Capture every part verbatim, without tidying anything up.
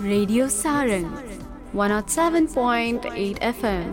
Radio Sarang one oh seven point eight F M.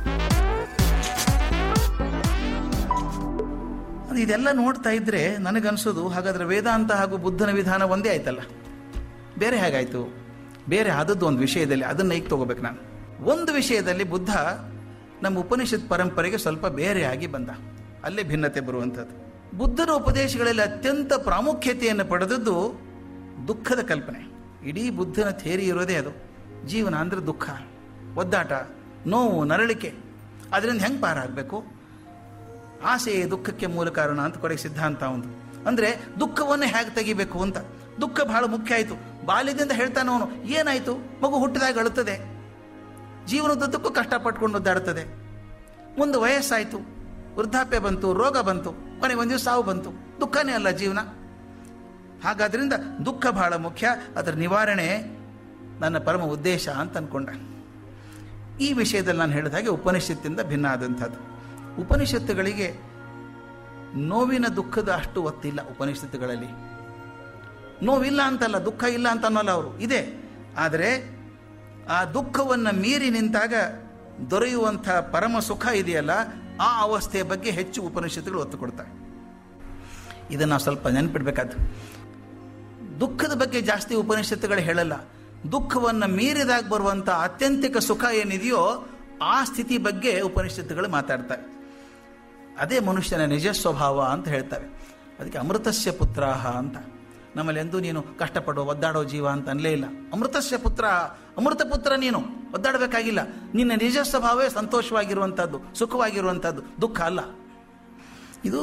ಇದೆಲ್ಲ ನೋಡ್ತಾ ಇದ್ರೆ ನನಗನ್ಸೋದು, ಹಾಗಾದ್ರೆ ವೇದಾಂತ ಹಾಗೂ ಬುದ್ಧನ ವಿಧಾನ ಒಂದೇ ಆಯ್ತಲ್ಲ, ಬೇರೆ ಹೇಗಾಯ್ತು? ಬೇರೆ ಆದದ್ದು ಒಂದು ವಿಷಯದಲ್ಲಿ, ಅದನ್ನು ಈಗ ತಗೋಬೇಕು ನಾನು. ಒಂದು ವಿಷಯದಲ್ಲಿ ಬುದ್ಧ ನಮ್ಮ ಉಪನಿಷತ್ ಪರಂಪರೆಗೆ ಸ್ವಲ್ಪ ಬೇರೆಯಾಗಿ ಬಂದ, ಅಲ್ಲೇ ಭಿನ್ನತೆ ಬರುವಂಥದ್ದು. ಬುದ್ಧನ ಉಪದೇಶಗಳಲ್ಲಿ ಅತ್ಯಂತ ಪ್ರಾಮುಖ್ಯತೆಯನ್ನು ಪಡೆದದ್ದು ದುಃಖದ ಕಲ್ಪನೆ. ಇಡೀ ಬುದ್ಧನ ಥೇರಿ ಇರೋದೇ ಅದು. ಜೀವನ ಅಂದರೆ ದುಃಖ, ಒದ್ದಾಟ, ನೋವು, ನರಳಿಕೆ. ಅದರಿಂದ ಹೆಂಗೆ ಪಾರಾಗಬೇಕು? ಆಸೆಯೇ ದುಃಖಕ್ಕೆ ಮೂಲ ಕಾರಣ ಅಂತ ಕೊನೆಗೆ ಸಿದ್ಧಾಂತ ಒಂದು. ಅಂದರೆ ದುಃಖವನ್ನೇ ಹೇಗೆ ತೆಗಿಬೇಕು ಅಂತ. ದುಃಖ ಬಹಳ ಮುಖ್ಯ ಆಯಿತು. ಬಾಲ್ಯದಿಂದ ಹೇಳ್ತಾನೆ ಅವನು, ಏನಾಯಿತು? ಮಗು ಹುಟ್ಟಿದಾಗ ಅಳುತ್ತದೆ, ಜೀವನದುದ್ದಕ್ಕೂ ಕಷ್ಟಪಟ್ಕೊಂಡು ಒದ್ದಾಡ್ತದೆ. ಮುಂದೆ ವಯಸ್ಸಾಯಿತು, ವೃದ್ಧಾಪ್ಯ ಬಂತು, ರೋಗ ಬಂತು, ಕೊನೆಗೆ ಒಂದು ದಿವಸ ಸಾವು ಬಂತು. ದುಃಖನೇ ಅಲ್ಲ ಜೀವನ. ಹಾಗಾದ್ರಿಂದ ದುಃಖ ಬಹಳ ಮುಖ್ಯ, ಅದರ ನಿವಾರಣೆ ನನ್ನ ಪರಮ ಉದ್ದೇಶ ಅಂತ ಅಂದ್ಕೊಂಡ. ಈ ವಿಷಯದಲ್ಲಿ ನಾನು ಹೇಳಿದ ಹಾಗೆ ಉಪನಿಷತ್ತಿಂದ ಭಿನ್ನ ಆದಂಥದ್ದು. ಉಪನಿಷತ್ತುಗಳಿಗೆ ನೋವಿನ ದುಃಖದ ಅಷ್ಟು ಒತ್ತಿಲ್ಲ. ಉಪನಿಷತ್ತುಗಳಲ್ಲಿ ನೋವಿಲ್ಲ ಅಂತಲ್ಲ, ದುಃಖ ಇಲ್ಲ ಅಂತ ಅನ್ನೋಲ್ಲ ಅವರು, ಇದೆ. ಆದರೆ ಆ ದುಃಖವನ್ನು ಮೀರಿ ನಿಂತಾಗ ದೊರೆಯುವಂಥ ಪರಮ ಸುಖ ಇದೆಯಲ್ಲ, ಆ ಅವಸ್ಥೆಯ ಬಗ್ಗೆ ಹೆಚ್ಚು ಉಪನಿಷತ್ತುಗಳು ಒತ್ತು ಕೊಡ್ತಾರೆ. ಇದನ್ನು ನಾವು ಸ್ವಲ್ಪ ನೆನಪಿಡ್ಬೇಕಾದ್ದು. ದುಃಖದ ಬಗ್ಗೆ ಜಾಸ್ತಿ ಉಪನಿಷತ್ತುಗಳು ಹೇಳಲ್ಲ. ದುಃಖವನ್ನು ಮೀರಿದಾಗ ಬರುವಂಥ ಆತ್ಯಂತಿಕ ಸುಖ ಏನಿದೆಯೋ ಆ ಸ್ಥಿತಿ ಬಗ್ಗೆ ಉಪನಿಷತ್ತುಗಳು ಮಾತಾಡ್ತವೆ. ಅದೇ ಮನುಷ್ಯನ ನಿಜ ಸ್ವಭಾವ ಅಂತ ಹೇಳ್ತವೆ. ಅದಕ್ಕೆ ಅಮೃತಸ್ಯ ಪುತ್ರಾಹ ಅಂತ. ನಮ್ಮಲ್ಲಿ ಎಂದೂ ನೀನು ಕಷ್ಟಪಡೋ ಒದ್ದಾಡೋ ಜೀವ ಅಂತ ಅನ್ಲೇ ಇಲ್ಲ. ಅಮೃತಸ್ಯ ಪುತ್ರ, ಅಮೃತ ಪುತ್ರ ನೀನು, ಒದ್ದಾಡಬೇಕಾಗಿಲ್ಲ. ನಿನ್ನ ನಿಜ ಸ್ವಭಾವವೇ ಸಂತೋಷವಾಗಿರುವಂಥದ್ದು, ಸುಖವಾಗಿರುವಂಥದ್ದು, ದುಃಖ ಅಲ್ಲ. ಇದು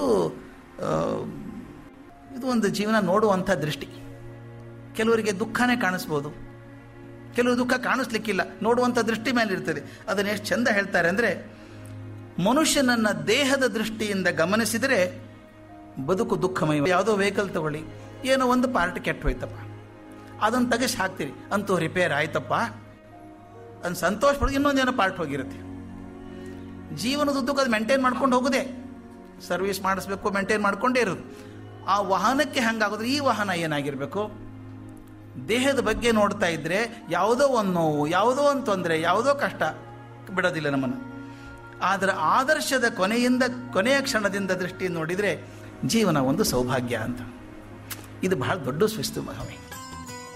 ಇದು ಒಂದು ಜೀವನ ನೋಡುವಂಥ ದೃಷ್ಟಿ. ಕೆಲವರಿಗೆ ದುಃಖನೇ ಕಾಣಿಸ್ಬೋದು, ಕೆಲವು ದುಃಖ ಕಾಣಿಸ್ಲಿಕ್ಕಿಲ್ಲ, ನೋಡುವಂಥ ದೃಷ್ಟಿ ಮೇಲೆ ಇರ್ತದೆ. ಅದನ್ನು ಎಷ್ಟು ಚೆಂದ ಹೇಳ್ತಾರೆ ಅಂದರೆ, ಮನುಷ್ಯನನ್ನು ದೇಹದ ದೃಷ್ಟಿಯಿಂದ ಗಮನಿಸಿದರೆ ಬದುಕು ದುಃಖಮಯ. ಯಾವುದೋ ವೆಹಿಕಲ್ ತಗೊಳ್ಳಿ, ಏನೋ ಒಂದು ಪಾರ್ಟ್ ಕೆಟ್ಟು ಹೋಯ್ತಪ್ಪ, ಅದನ್ನು ತೆಗೆಸಿ ಹಾಕ್ತೀರಿ, ಅಂತೂ ರಿಪೇರ್ ಆಯ್ತಪ್ಪ ಅದನ್ನು ಸಂತೋಷ ಪಡೋದು. ಇನ್ನೊಂದೇನೋ ಪಾರ್ಟ್ ಹೋಗಿರುತ್ತೆ. ಜೀವನದುದ್ದಕ್ಕೂ ಅದು ಮೇಂಟೈನ್ ಮಾಡ್ಕೊಂಡು ಹೋಗೋದೆ, ಸರ್ವಿಸ್ ಮಾಡಿಸ್ಬೇಕು, ಮೇಂಟೈನ್ ಮಾಡ್ಕೊಂಡೇ ಇರೋದು. ಆ ವಾಹನಕ್ಕೆ ಹಂಗಾಗೋದ್ರೆ ಈ ವಾಹನ ಏನಾಗಿರಬೇಕು? ದೇಹದ ಬಗ್ಗೆ ನೋಡ್ತಾ ಇದ್ದರೆ ಯಾವುದೋ ಒಂದು ನೋವು, ಯಾವುದೋ ಒಂದು ತೊಂದರೆ, ಯಾವುದೋ ಕಷ್ಟ ಬಿಡೋದಿಲ್ಲ ನಮ್ಮನ್ನು. ಆದರೆ ಆದರ್ಶದ ಕೊನೆಯಿಂದ, ಕೊನೆಯ ಕ್ಷಣದಿಂದ ದೃಷ್ಟಿ ನೋಡಿದರೆ ಜೀವನ ಒಂದು ಸೌಭಾಗ್ಯ ಅಂತ. ಇದು ಬಹಳ ದೊಡ್ಡ ಶಿಸ್ತು ಮಹಾಮಿ.